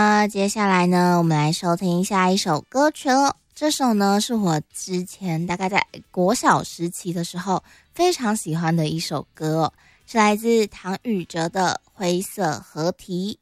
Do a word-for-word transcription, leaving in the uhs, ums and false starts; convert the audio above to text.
那接下来呢，我们来收听下一首歌曲了。这首呢是我之前大概在国小时期的时候非常喜欢的一首歌哦，是来自唐禹哲的《灰色河堤》。